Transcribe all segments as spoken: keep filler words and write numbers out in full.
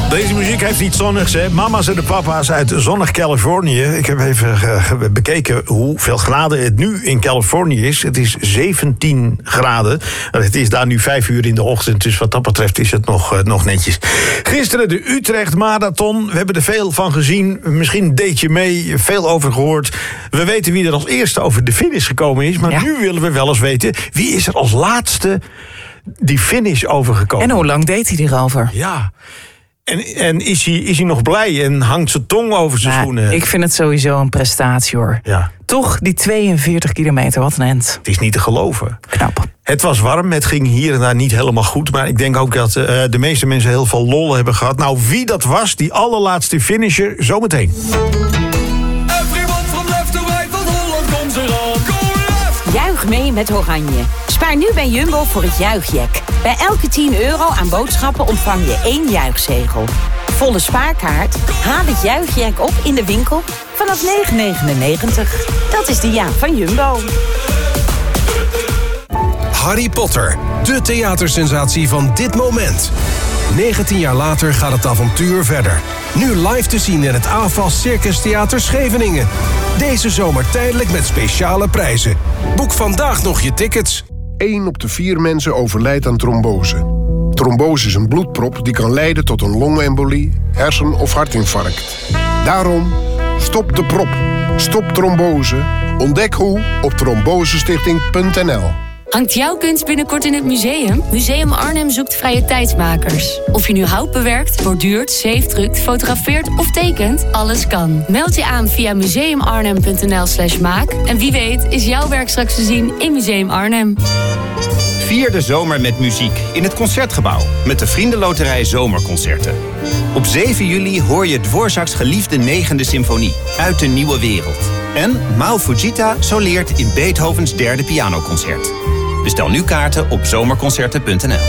Deze muziek heeft iets zonnigs, hè? Mama's en de papa's uit zonnig Californië. Ik heb even uh, bekeken hoeveel graden het nu in Californië is. Het is zeventien graden. Het is daar nu vijf uur in de ochtend, dus wat dat betreft is het nog, uh, nog netjes. Gisteren de Utrecht Marathon. We hebben er veel van gezien. Misschien deed je mee, veel over gehoord. We weten wie er als eerste over de finish gekomen is. Maar ja. Nu willen we wel eens weten, wie is er als laatste die finish overgekomen? En hoe lang deed hij erover? Ja. En, en is, hij, is hij nog blij en hangt zijn tong over zijn nou, schoenen? Ik vind het sowieso een prestatie, hoor. Ja. Toch, die tweeënveertig kilometer, wat een end. Het is niet te geloven. Knap. Het was warm, het ging hier en daar niet helemaal goed. Maar ik denk ook dat uh, de meeste mensen heel veel lol hebben gehad. Nou, wie dat was, die allerlaatste finisher, zometeen. Juich mee met Oranje. Spaar nu bij Jumbo voor het juichjack. Bij elke tien euro aan boodschappen ontvang je één juichzegel. Volle spaarkaart? Haal het juichjack op in de winkel vanaf negen negenennegentig. Dat is de jaak van Jumbo. Harry Potter, de theatersensatie van dit moment. negentien jaar later gaat het avontuur verder. Nu live te zien in het A F A S Circus Theater Scheveningen. Deze zomer tijdelijk met speciale prijzen. Boek vandaag nog je tickets. één op de vier mensen overlijdt aan trombose. Trombose is een bloedprop die kan leiden tot een longembolie, hersen- of hartinfarct. Daarom, stop de prop. Stop trombose. Ontdek hoe op trombosestichting punt n l. Hangt jouw kunst binnenkort in het museum? Museum Arnhem zoekt vrije tijdsmakers. Of je nu hout bewerkt, borduurt, zeefdrukt, fotografeert of tekent, alles kan. Meld je aan via museumarnhem punt n l slash maak. En wie weet is jouw werk straks te zien in Museum Arnhem. Vier de zomer met muziek in het Concertgebouw met de Vriendenloterij Zomerconcerten. Op zeven juli hoor je Dvorak's geliefde negende symfonie uit de nieuwe wereld. En Mao Fujita soleert in Beethovens derde pianoconcert. Bestel nu kaarten op zomerconcerten punt n l.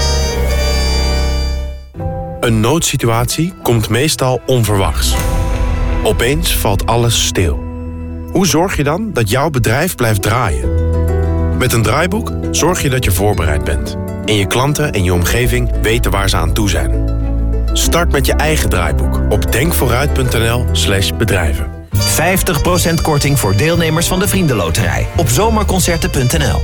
Een noodsituatie komt meestal onverwachts. Opeens valt alles stil. Hoe zorg je dan dat jouw bedrijf blijft draaien? Met een draaiboek zorg je dat je voorbereid bent. En je klanten en je omgeving weten waar ze aan toe zijn. Start met je eigen draaiboek op denkvooruit punt n l slash bedrijven. vijftig procent korting voor deelnemers van de Vriendenloterij op zomerconcerten punt n l.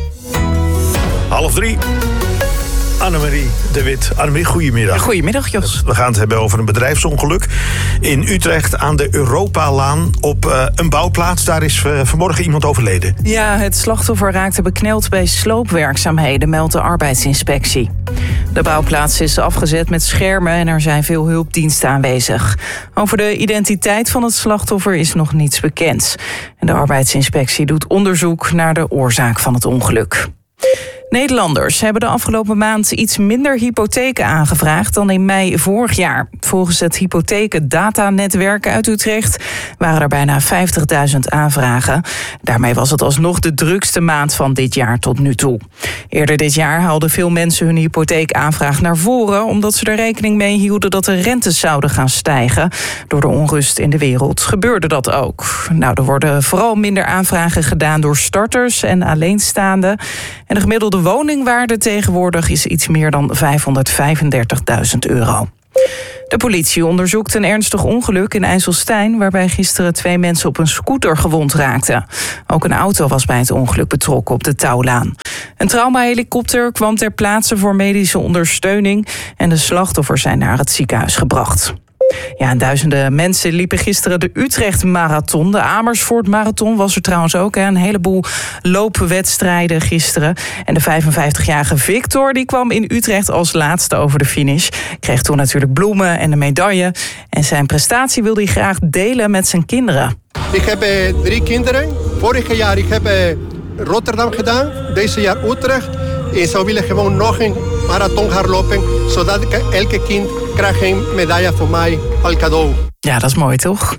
Half drie. Annemarie de Wit. Annemarie, goedemiddag. Goedemiddag, Jos. We gaan het hebben over een bedrijfsongeluk in Utrecht aan de Europalaan op uh, een bouwplaats. Daar is uh, vanmorgen iemand overleden. Ja, het slachtoffer raakte bekneld bij sloopwerkzaamheden, meldt de arbeidsinspectie. De bouwplaats is afgezet met schermen en er zijn veel hulpdiensten aanwezig. Over de identiteit van het slachtoffer is nog niets bekend. En de arbeidsinspectie doet onderzoek naar de oorzaak van het ongeluk. Nederlanders hebben de afgelopen maand iets minder hypotheken aangevraagd dan in mei vorig jaar. Volgens het hypothekendatanetwerk uit Utrecht waren er bijna vijftigduizend aanvragen. Daarmee was het alsnog de drukste maand van dit jaar tot nu toe. Eerder dit jaar haalden veel mensen hun hypotheekaanvraag naar voren, omdat ze er rekening mee hielden dat de rentes zouden gaan stijgen. Door de onrust in de wereld gebeurde dat ook. Nou, er worden vooral minder aanvragen gedaan door starters en alleenstaanden. En de gemiddelde woningwaarde tegenwoordig is iets meer dan vijfhonderdvijfendertigduizend euro. De politie onderzoekt een ernstig ongeluk in IJsselstein, waarbij gisteren twee mensen op een scooter gewond raakten. Ook een auto was bij het ongeluk betrokken op de Touwlaan. Een traumahelikopter kwam ter plaatse voor medische ondersteuning en de slachtoffers zijn naar het ziekenhuis gebracht. Ja, en duizenden mensen liepen gisteren de Utrecht Marathon. De Amersfoort Marathon was er trouwens ook. Hè. Een heleboel loopwedstrijden gisteren. En de vijfenvijftigjarige Victor die kwam in Utrecht als laatste over de finish. Kreeg toen natuurlijk bloemen en een medaille. En zijn prestatie wilde hij graag delen met zijn kinderen. Ik heb eh, drie kinderen. Vorig jaar ik heb eh, Rotterdam gedaan. Deze jaar Utrecht. En ze willen gewoon nog een marathon gaan lopen, zodat elke kind krijgt een medaille voor mij als cadeau. Ja, dat is mooi, toch?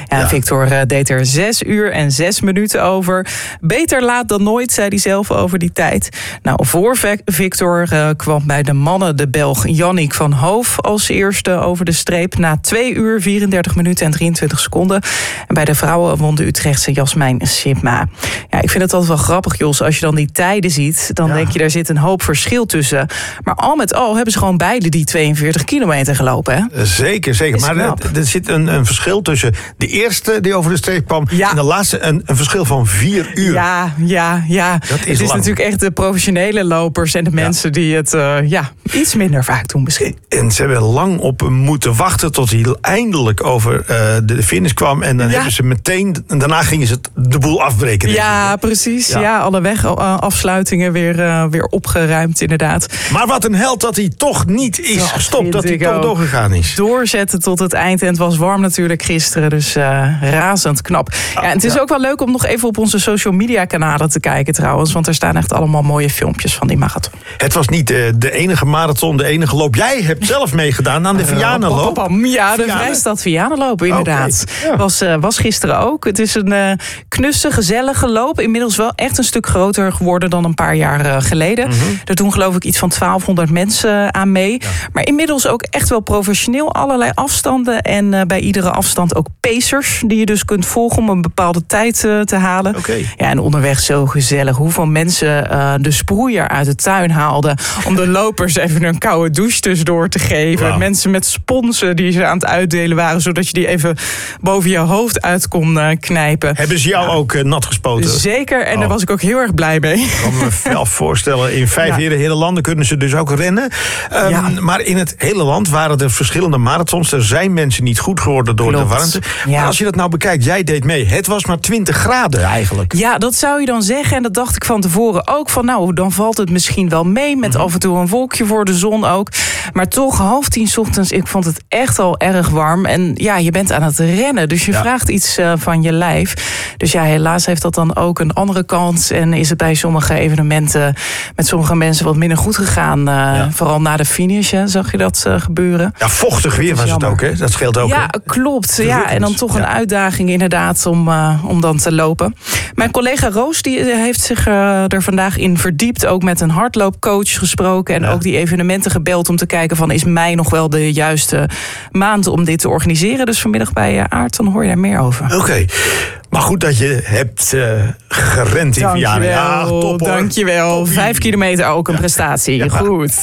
Ja, Ja. Victor uh, deed er zes uur en zes minuten over. Beter laat dan nooit, zei hij zelf over die tijd. Nou, voor Victor uh, kwam bij de mannen de Belg Yannick van Hoof als eerste over de streep. Na twee uur, vierendertig minuten en drieëntwintig seconden. En bij de vrouwen won de Utrechtse Jasmijn Sipma. Ja, ik vind het altijd wel grappig, Jos. Als je dan die tijden ziet, dan Ja. denk je, daar zit een hoop verschil tussen. Maar al met al hebben ze gewoon beide die tweeënveertig kilometer gelopen, hè? Zeker, zeker. Is Maar knap. er, er zit een, een verschil tussen de eerste die over de streep kwam... Ja. en de laatste, een, een verschil van vier uur. Ja, ja, ja. is het is lang. natuurlijk echt de professionele lopers en de mensen die het uh, ja, iets minder vaak doen misschien. En ze hebben lang op hem moeten wachten tot hij eindelijk over uh, de finish kwam. En dan Ja. hebben ze meteen, en daarna gingen ze het de boel afbreken. denk Ja, ik. precies. Ja. Ja, alle wegafsluitingen weer, uh, weer opgeruimd inderdaad. Maar wat een held dat hij toch niet is Dat gestopt, vind dat hij ik toch ook. doorgegaan is. Doorzetten tot het eind. En het was warm natuurlijk gisteren, dus uh, razend knap. Ja, en het is ja. ook wel leuk om nog even op onze social media kanalen te kijken trouwens. Want er staan echt allemaal mooie filmpjes van die marathon. Het was niet uh, de enige marathon, de enige loop. Jij hebt zelf meegedaan aan de Vianenloop. Pam, Ja, de Vianen. Vrijstad Vianenloop inderdaad. Oké, ja. Was, uh, was gisteren ook. Het is een uh, knusse, gezellige loop. Inmiddels wel echt een stuk groter geworden dan een paar jaar uh, geleden. Mm-hmm. Er doen geloof ik iets van twaalfhonderd mensen aan mee. Ja. Maar inmiddels ook echt wel professioneel. Allerlei afstanden en uh, bij iedere afstand ook pacers die je dus kunt volgen om een bepaalde tijd uh, te halen. Okay. Ja, en onderweg zo gezellig. Hoeveel mensen uh, de sproeier uit de tuin haalden om de lopers even een koude douche tussendoor te geven. Wow. Mensen met sponsen die ze aan het uitdelen waren, zodat je die even boven je hoofd uit kon uh, knijpen. Hebben ze jou ja. ook uh, nat gespoten? Zeker, en oh. daar was ik ook heel erg blij mee. Ik kan me wel voorstellen, in vijf ja. hele landen kunnen ze dus ook rennen. Um, ja. Maar in het hele land waren er verschillende marathons. Er zijn mensen niet goed geworden door Klopt. de warmte. Ja. Maar als je dat nou bekijkt, jij deed mee. Het was maar twintig graden eigenlijk. Ja, dat zou je dan zeggen. En dat dacht ik van tevoren ook. Van nou, dan valt het misschien wel mee. Met mm-hmm. af en toe een wolkje voor de zon ook. Maar toch, half tien 's ochtends, ik vond het echt al erg warm. En ja, je bent aan het rennen. Dus je ja. vraagt iets uh, van je lijf. Dus ja, helaas heeft dat dan ook een andere kant. En is het bij sommige evenementen met sommige mensen wat minder goed gegaan. Uh, ja. Vooral na de finish, hè, zag je dat uh, gebeuren. Ja, vochtig weer was jammer. het ook, hè? Dat scheelt ook. Ja, hè? klopt. Ja, en dan toch ja. een uitdaging inderdaad om, uh, om dan te lopen. Mijn collega Roos die heeft zich uh, er vandaag in verdiept. Ook met een hardloopcoach gesproken. En ja. ook die evenementen gebeld om te kijken van, is mei nog wel de juiste maand om dit te organiseren? Dus vanmiddag bij uh, Aart, dan hoor je daar meer over. Oké. Okay. Maar goed dat je hebt uh, gerend in Vianen. Ja, top hoor. Dankjewel. Top. Vijf kilometer ook een ja. prestatie. Ja. Goed.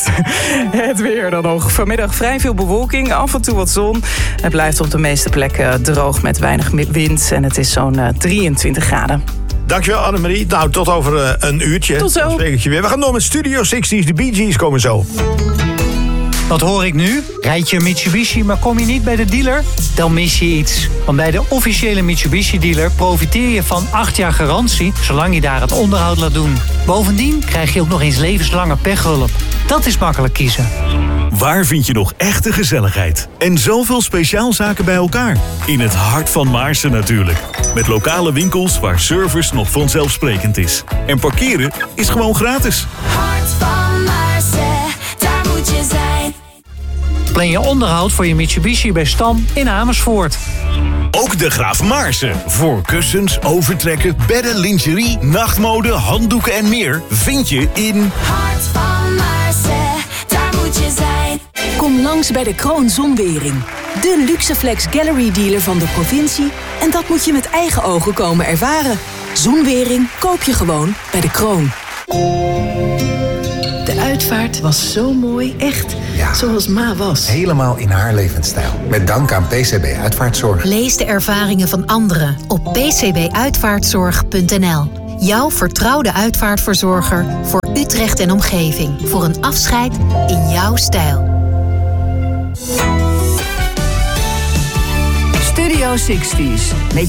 Het weer dan nog. Vanmiddag vrij veel bewolking. Af en toe wat zon. Het blijft op de meeste plekken droog met weinig wind. En het is zo'n uh, drieëntwintig graden. Dankjewel Annemarie. Nou, tot over uh, een uurtje. Tot zo. Dan spreek ik je weer. We gaan door met Studio zestig. De Bee Gees komen zo. Wat hoor ik nu? Rijd je een Mitsubishi, maar kom je niet bij de dealer? Dan mis je iets. Want bij de officiële Mitsubishi-dealer profiteer je van acht jaar garantie, zolang je daar het onderhoud laat doen. Bovendien krijg je ook nog eens levenslange pechhulp. Dat is makkelijk kiezen. Waar vind je nog echte gezelligheid? En zoveel speciaalzaken bij elkaar? In het hart van Maarsen natuurlijk. Met lokale winkels waar service nog vanzelfsprekend is. En parkeren is gewoon gratis. Hart van Maarsen, daar moet je zijn. Plan je onderhoud voor je Mitsubishi bij Stam in Amersfoort. Ook de Graaf Maarsen. Voor kussens, overtrekken, bedden, lingerie, nachtmode, handdoeken en meer vind je in Hart van Maarsen, daar moet je zijn. Kom langs bij de Kroon Zonwering. De Luxeflex Gallery dealer van de provincie. En dat moet je met eigen ogen komen ervaren. Zonwering koop je gewoon bij de Kroon. De uitvaart was zo mooi, echt ja, zoals Ma was. Helemaal in haar levensstijl. Met dank aan P C B Uitvaartzorg. Lees de ervaringen van anderen op p c b uitvaartzorg punt n l. Jouw vertrouwde uitvaartverzorger voor Utrecht en omgeving. Voor een afscheid in jouw stijl. Studio zestig met